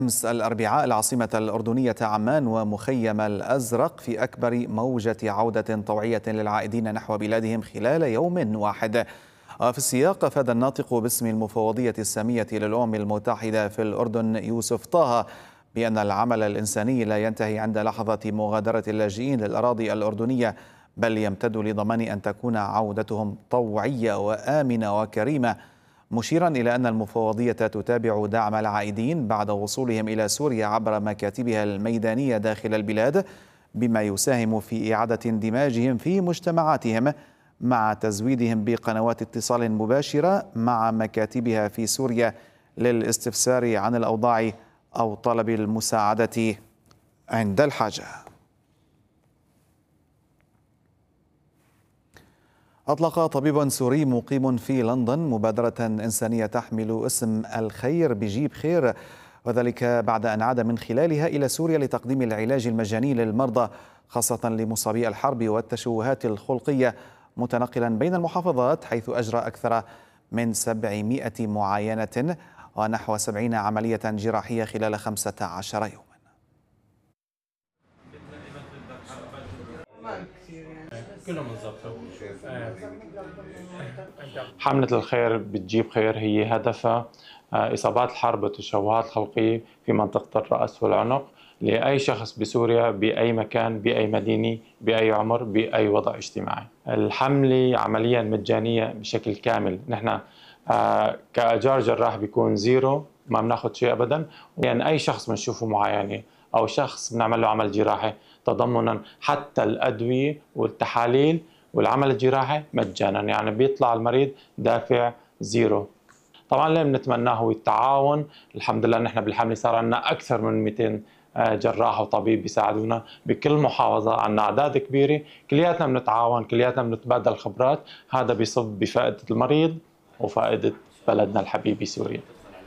أمس الأربعاء العاصمة الأردنية عمان ومخيم الأزرق في أكبر موجة عودة طوعية للعائدين نحو بلادهم خلال يوم واحد. في السياق أفاد الناطق باسم المفوضية السامية للأمم المتحدة في الأردن يوسف طه بأن العمل الإنساني لا ينتهي عند لحظة مغادرة اللاجئين للأراضي الأردنية، بل يمتد لضمان أن تكون عودتهم طوعية وآمنة وكريمة، مشيرا إلى أن المفوضية تتابع دعم العائدين بعد وصولهم إلى سوريا عبر مكاتبها الميدانية داخل البلاد، بما يساهم في إعادة اندماجهم في مجتمعاتهم مع تزويدهم بقنوات اتصال مباشرة مع مكاتبها في سوريا للاستفسار عن الأوضاع أو طلب المساعدة عند الحاجة. أطلق طبيب سوري مقيم في لندن مبادرة إنسانية تحمل اسم الخير بجيب خير، وذلك بعد أن عاد من خلالها إلى سوريا لتقديم العلاج المجاني للمرضى خاصة لمصابي الحرب والتشوهات الخلقية، متنقلا بين المحافظات، حيث أجرى أكثر من 700 معاينة ونحو 70 عملية جراحية خلال 15 يوما. حملة الخير بتجيب خير هي هدفها إصابات الحرب والتشوهات الخلقية في منطقة الرأس والعنق لأي شخص بسوريا بأي مكان بأي مدينة بأي عمر بأي وضع اجتماعي. الحملة عمليا مجانية بشكل كامل، نحن كأجار جراح بيكون زيرو، ما بناخذ شيء أبدا، يعني أي شخص بنشوفه معاينة أو شخص بنعمل له عمل جراحي تضمنا حتى الأدوية والتحاليل والعمل الجراحي مجانا، يعني بيطلع المريض دافع زيرو. طبعا اللي بنتمناه هو التعاون. الحمد لله نحن بالحمله صار عندنا اكثر من 200 جراح وطبيب بيساعدونا بكل محافظه، عندنا اعداد كبيره، كلياتنا بنتعاون، كلياتنا بنتبادل خبرات، هذا بيصب بفائده المريض وفائده بلدنا الحبيب سوريا.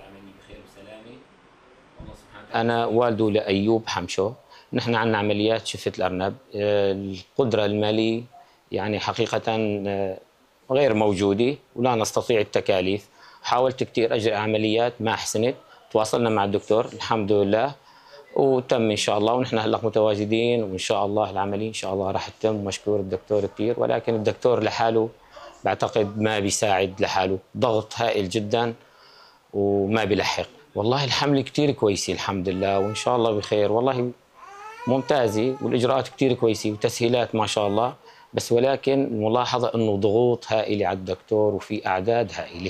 أنا والده لأيوب حمشو، نحن عندنا عمليات شفة الأرنب، القدرة المالية يعني حقيقة غير موجودة ولا نستطيع التكاليف. حاولت كثير أجري عمليات ما حسنت، تواصلنا مع الدكتور الحمد لله وتم إن شاء الله، ونحن هلا متواجدين وإن شاء الله العملية إن شاء الله راح تتم، مشكور الدكتور كثير، ولكن الدكتور لحاله بعتقد ما بيساعد لحاله، ضغط هائل جدا وما بيلحق. والله الحملة كثير كويسة الحمد لله وإن شاء الله بخير، والله ممتازة والإجراءات كثير كويسة وتسهيلات ما شاء الله، بس ولكن الملاحظة أنه ضغوط هائلة على الدكتور وفي أعداد هائلة.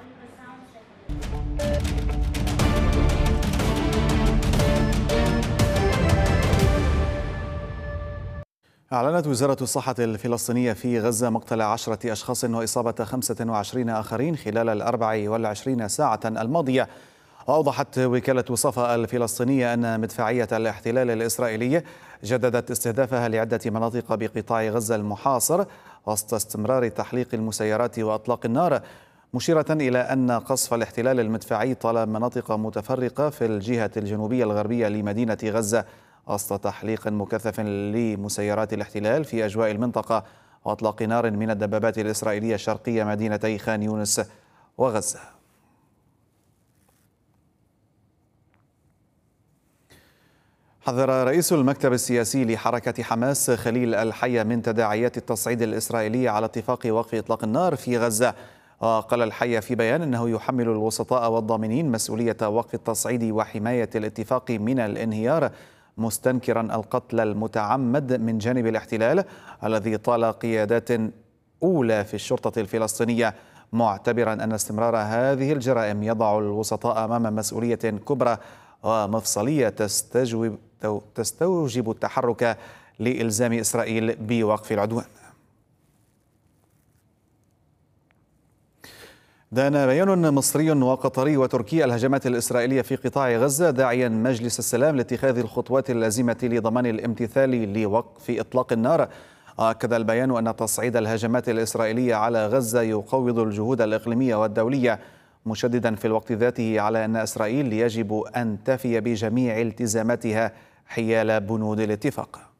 أعلنت وزارة الصحة الفلسطينية في غزة مقتل 10 أشخاص وإصابة 25 آخرين خلال 24 ساعة الماضية. وأوضحت وكالة صفا الفلسطينية أن مدفعية الاحتلال الإسرائيلي جددت استهدافها لعدة مناطق بقطاع غزة المحاصر وسط استمرار تحليق المسيرات وأطلاق النار، مشيرة إلى أن قصف الاحتلال المدفعي طال مناطق متفرقة في الجهة الجنوبية الغربية لمدينة غزة وسط تحليق مكثف لمسيرات الاحتلال في أجواء المنطقة وأطلاق نار من الدبابات الإسرائيلية شرقية مدينتي خان يونس وغزة. حذر رئيس المكتب السياسي لحركة حماس خليل الحية من تداعيات التصعيد الإسرائيلي على اتفاق وقف إطلاق النار في غزة. وقال الحية في بيان أنه يحمل الوسطاء والضامنين مسؤولية وقف التصعيد وحماية الاتفاق من الانهيار، مستنكرا القتل المتعمد من جانب الاحتلال الذي طال قيادات أولى في الشرطة الفلسطينية، معتبرا أن استمرار هذه الجرائم يضع الوسطاء أمام مسؤولية كبرى ومفصلية تستوجب التحرك لإلزام إسرائيل بوقف العدوان. دان بيان مصري وقطري وتركي الهجمات الإسرائيلية في قطاع غزة، داعيا مجلس السلام لاتخاذ الخطوات اللازمة لضمان الامتثال لوقف إطلاق النار. أكد البيان أن تصعيد الهجمات الإسرائيلية على غزة يقوض الجهود الإقليمية والدولية، مشددا في الوقت ذاته على أن إسرائيل يجب أن تفي بجميع التزاماتها حيال بنود الاتفاق.